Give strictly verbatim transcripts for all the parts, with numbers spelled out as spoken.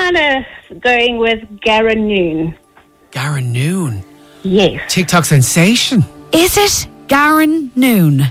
kind of going with Garen Noon. Garen Noon? Yes. TikTok sensation. Is it Garen Noon?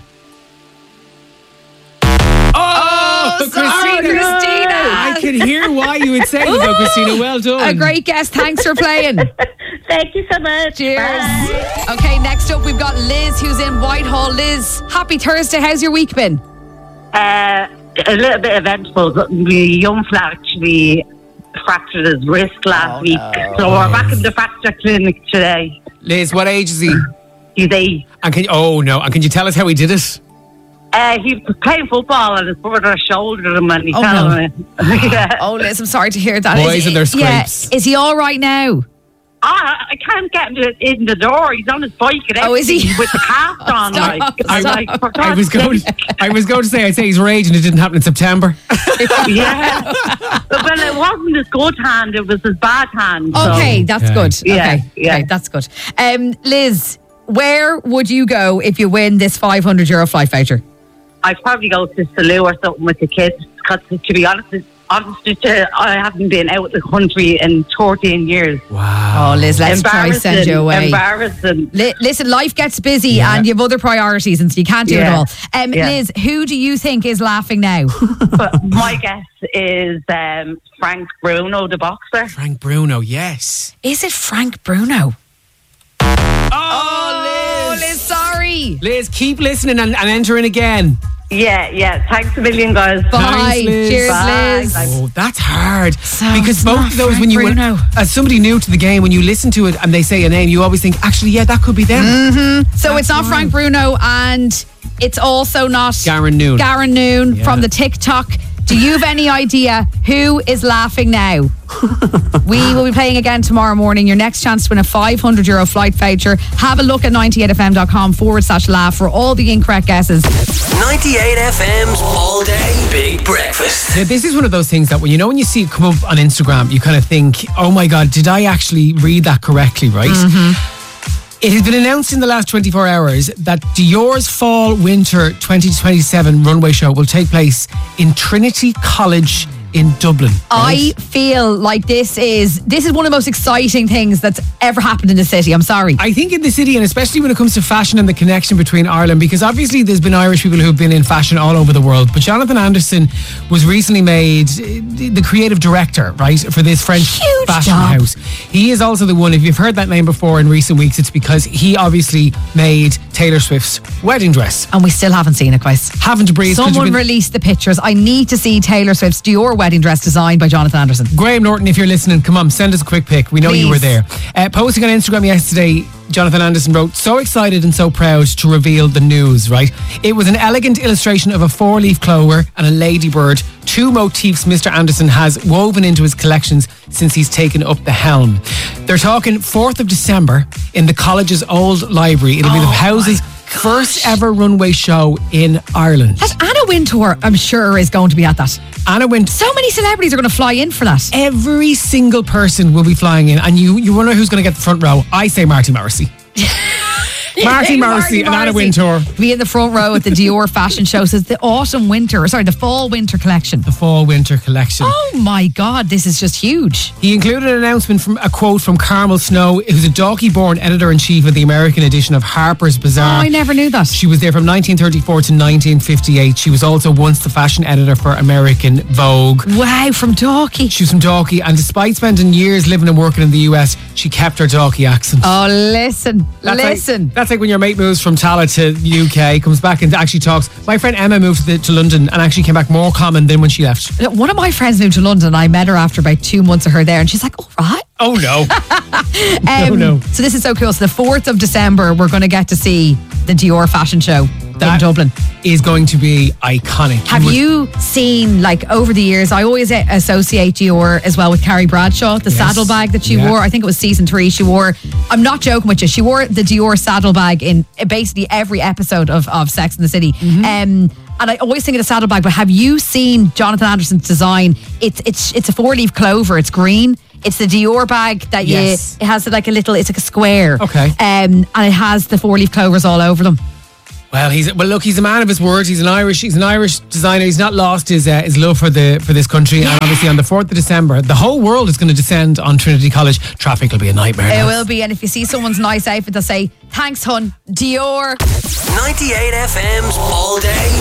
Oh, sorry, Christina. I can hear why you would say that, Christina. Well done. A great guest. Thanks for playing. Thank you so much. Cheers. Bye. Okay, next up we've got Liz, who's in Whitehall. Liz, happy Thursday. How's your week been? Uh, a little bit eventful. But my young fella actually fractured his wrist last Oh, week. no. So we're back in the fracture clinic today. Liz, what age is he? He's eight. And can, oh, no. And can you tell us how he did it? Uh, he was playing football and his brother shouldered him and he Oh, fell no. on it. Yeah. Oh, Liz, I'm sorry to hear that. Boys Is- and their yeah, scrapes. is he all right now? Ah, I can't get him to- in the door. He's on his bike and Oh, is he? everything with the cast on. Stop, Like, stop. I'm like, for I God's was going. sake. I was going to say. I'd say he's rage, and it didn't happen in September. Yeah. But well, it wasn't his good hand, it was his bad hand. so- Okay, that's Okay. good. Yeah, okay, yeah. okay, that's good. Um, Liz, where would you go if you win this five hundred euro flight voucher? I'd probably go to Salou or something with the kids. Because to be honest, honest with you, I haven't been out of the country in thirteen years. Wow. Oh, Liz, let's try Embarrassing. send you away. Embarrassing. Li- listen, life gets busy Yeah. and you have other priorities and so you can't do it Yeah. all. Um, Yeah. Liz, who do you think is laughing now? But my guess is um, Frank Bruno, the boxer. Frank Bruno. Yes. Is it Frank Bruno? Oh, Oh, Liz, sorry. Liz, keep listening and, and enter in again. Yeah, yeah. Thanks a million, guys. Bye. Thanks, Liz. Cheers, Bye. Liz. Bye. Oh, that's hard. So because it's both not of those, Frank when you Bruno. as somebody new to the game, when you listen to it and they say a name, you always think, actually, yeah, that could be them. Mm-hmm. So it's not fine. Frank Bruno and it's also not Garen Noon. Garen Noon Yeah. from the TikTok. Do you have any idea who is laughing now? We will be playing again tomorrow morning. Your next chance to win a five hundred euro flight voucher. Have a look at ninety-eight.fm.com forward slash laugh for all the incorrect guesses. ninety-eight F M's All Day Big Breakfast. Yeah, this is one of those things that when you know when you see it come up on Instagram, you kind of think, oh my God, did I actually read that correctly, right? Mm-hmm. It has been announced in the last twenty-four hours that Dior's Fall Winter twenty twenty-seven runway show will take place in Trinity College in Dublin. I feel like this is this is one of the most exciting things that's ever happened in the city. I'm sorry. I think in the city, and especially when it comes to fashion and the connection between Ireland, because obviously there's been Irish people who've been in fashion all over the world, but Jonathan Anderson was recently made the creative director, right, for this French Huge fashion job. house. He is also the one, if you've heard that name before in recent weeks, it's because he obviously made Taylor Swift's wedding dress. And we still haven't seen it, guys. Haven't breathed. Someone released the pictures. I need to see Taylor Swift's Dior wedding dress designed by Jonathan Anderson. Graham Norton, if you're listening, come on, send us a quick pic. We know you Please. were there. Uh, posting on Instagram yesterday, Jonathan Anderson wrote, so excited and so proud to reveal the news, right? It was an elegant illustration of a four-leaf clover and a ladybird, two motifs Mister Anderson has woven into his collections since he's taken up the helm. They're talking fourth of December in the college's old library. It'll be the house's first ever runway show in Ireland. And Anna Wintour, I'm sure, is going to be at that. Anna went. So many celebrities are going to fly in for that. Every single person will be flying in, and you you wonder who's going to get the front row. I say Marty Morrissey. Marty Morrissey and Anna Wintour. Be in the front row at the Dior fashion show. So it's the autumn winter, sorry, the fall winter collection. The fall winter collection. Oh my God, this is just huge. He included an announcement from a quote from Carmel Snow, who's a Dalkey-born editor-in-chief of the American edition of Harper's Bazaar. Oh, I never knew that. She was there from nineteen thirty-four to nineteen fifty-eight. She was also once the fashion editor for American Vogue. Wow, from Dalkey. She was from Dalkey, and despite spending years living and working in the U S, she kept her Dalkey accent. Oh, listen, That's listen. Like, that's like when your mate moves from Tala to U K, comes back and actually talks. My friend Emma moved to, the, to London and actually came back more common than when she left. One of my friends moved to London. I met her after about two months of her there, and she's like, "All right." Oh no! Um, Oh, no. So this is so cool. So the fourth of December, we're going to get to see the Dior fashion show That in Dublin. is going to be iconic. Have would- you seen, like, over the years, I always uh, associate Dior as well with Carrie Bradshaw, the Yes. saddlebag that she Yeah. wore. I think it was season three. She wore, I'm not joking with you, she wore the Dior saddlebag in basically every episode of, of Sex and the City. Mm-hmm. Um, and I always think of the saddlebag, but have you seen Jonathan Anderson's design? It's it's it's a four-leaf clover. It's green. It's the Dior bag that you, Yes. it has like a little, it's like a square. Okay. Um, and it has the four-leaf clovers all over them. Well, he's well. Look, he's a man of his word. He's an Irish. He's an Irish designer. He's not lost his uh, his love for the for this country. And obviously, on the fourth of December, the whole world is going to descend on Trinity College. Traffic will be a nightmare. It lads. will be, and if you see someone's nice outfit, they'll say, "Thanks, hun, Dior." ninety-eight F M's All Day